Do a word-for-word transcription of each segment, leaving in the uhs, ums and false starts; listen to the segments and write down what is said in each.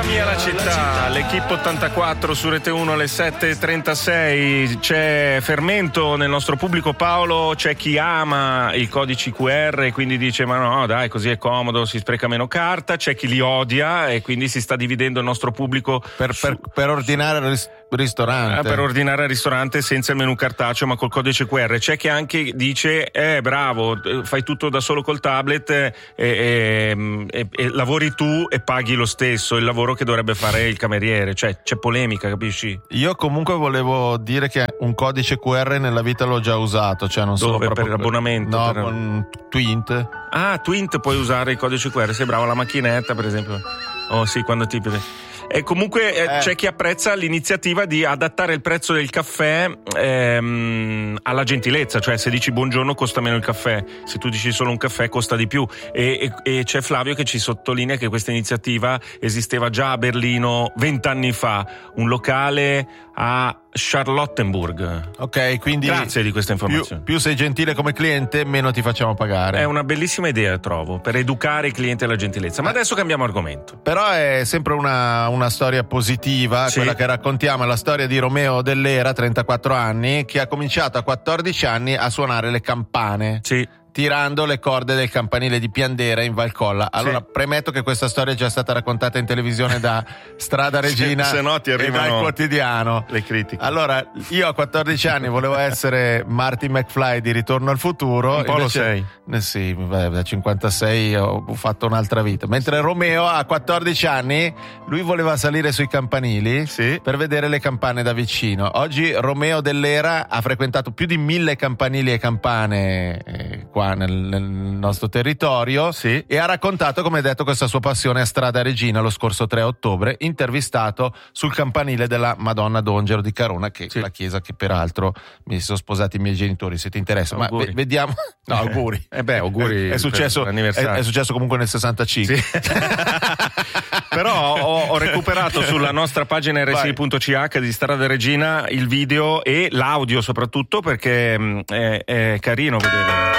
mia la città, l'Equipe ottantaquattro su Rete uno alle sette e trentasei. C'è fermento nel nostro pubblico, Paolo. C'è chi ama i codici Q R e quindi dice ma no dai, così è comodo, si spreca meno carta. C'è chi li odia e quindi si sta dividendo il nostro pubblico per, su... per, per ordinare al ris- ristorante eh, per ordinare al ristorante senza il menù cartaceo ma col codice Q R. C'è chi anche dice eh bravo, fai tutto da solo col tablet e, e, e, e lavori tu e paghi lo stesso il lavoro che dovrebbe fare il cameriere. Cioè c'è polemica, capisci? Io comunque volevo dire che un codice Q R nella vita l'ho già usato, cioè non solo Dove, proprio per l'abbonamento? No, per... con Twint. Ah, Twint puoi usare il codice Q R, sei bravo, la macchinetta per esempio. Oh sì, quando ti... E comunque eh, eh. c'è chi apprezza l'iniziativa di adattare il prezzo del caffè ehm, alla gentilezza, cioè se dici buongiorno costa meno il caffè, se tu dici solo un caffè costa di più. E, e, e c'è Flavio che ci sottolinea che questa iniziativa esisteva già a Berlino vent'anni fa, un locale a Charlottenburg. Ok, quindi grazie di questa informazione. Più, più sei gentile come cliente, meno ti facciamo pagare. È una bellissima idea, trovo, per educare i clienti alla gentilezza. Ma adesso cambiamo argomento. Però è sempre una, una storia positiva, sì. Quella che raccontiamo è la storia di Romeo Dell'Era, trentaquattro anni, che ha cominciato a quattordici anni a suonare le campane. Sì. Tirando le corde del campanile di Piandera in Valcolla. Allora, sì. Premetto che questa storia è già stata raccontata in televisione da Strada Regina se, se no ti arrivano e dal Quotidiano. Le critiche. Allora, io a quattordici anni volevo essere Marty McFly di Ritorno al futuro. Un po' invece, lo sei. Eh sì, da cinquantasei ho fatto un'altra vita. Mentre Romeo a quattordici anni, lui voleva salire sui campanili, sì, per vedere le campane da vicino. Oggi Romeo Dell'Era ha frequentato più di mille campanili e campane eh, qua Nel, nel nostro territorio, sì, e ha raccontato, come detto, questa sua passione a Strada Regina lo scorso tre ottobre, intervistato sul campanile della Madonna d'Ongero di Carona, che è sì. la chiesa che peraltro mi sono sposati i miei genitori, se ti interessa. Ma v- vediamo. No, auguri. Eh beh, auguri. È, è successo è, è successo comunque nel sessantacinque. Sì. Però ho, ho recuperato sulla nostra pagina R S I punto C H di Strada Regina il video e l'audio soprattutto, perché mh, è, è carino vedere.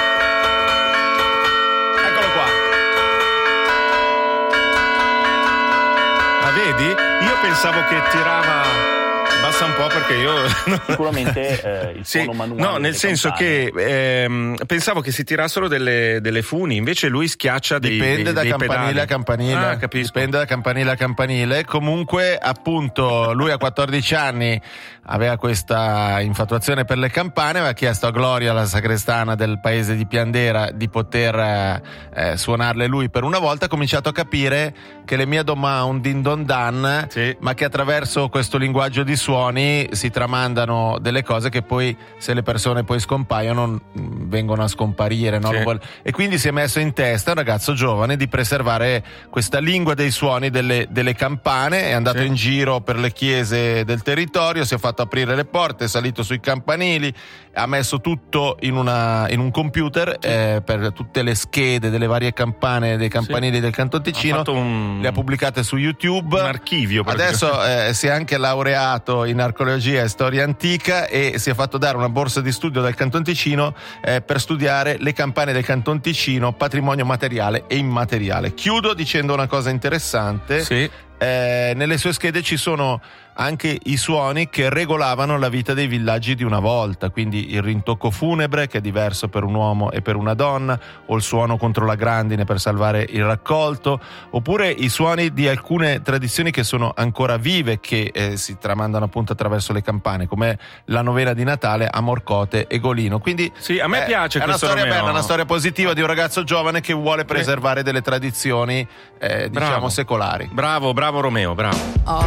Vedi? Io pensavo che tirava. Basta un po' perché io sicuramente eh, il suono sì, manuale. No, nel senso campane. che ehm, pensavo che si tirassero delle, delle funi, invece lui schiaccia dei dipende dei, da dei campanile pedali. a campanile. Ah, capisco. Dipende da campanile a campanile. Comunque, appunto, lui a quattordici anni aveva questa infatuazione per le campane, aveva chiesto a Gloria, la sacrestana del paese di Piandera, di poter eh, suonarle lui per una volta. Ha cominciato a capire che le mie domà un din don dan, sì, ma che attraverso questo linguaggio di suoni si tramandano delle cose che poi, se le persone poi scompaiono, vengono a scomparire, no? Sì. E quindi si è messo in testa, un ragazzo giovane, di preservare questa lingua dei suoni delle, delle campane. È andato sì. in giro per le chiese del territorio, si è fatto aprire le porte, è salito sui campanili, ha messo tutto in, una, in un computer sì. eh, per tutte le schede delle varie campane, dei campanili sì. del Canton Ticino, ha un, le ha pubblicate su YouTube, un archivio. Adesso eh, si è anche laureato in archeologia e storia antica e si è fatto dare una borsa di studio dal Canton Ticino eh, per studiare le campane del Canton Ticino, patrimonio materiale e immateriale. Chiudo dicendo una cosa interessante. Sì. Eh, nelle sue schede ci sono anche i suoni che regolavano la vita dei villaggi di una volta, quindi il rintocco funebre, che è diverso per un uomo e per una donna, o il suono contro la grandine per salvare il raccolto, oppure i suoni di alcune tradizioni che sono ancora vive, che eh, si tramandano appunto attraverso le campane, come la novena di Natale a Morcote e Golino. Quindi sì, a me eh, piace è una questo storia Romeo. bella, una storia positiva di un ragazzo giovane che vuole preservare delle tradizioni eh, diciamo bravo. secolari. Bravo, bravo Romeo, bravo.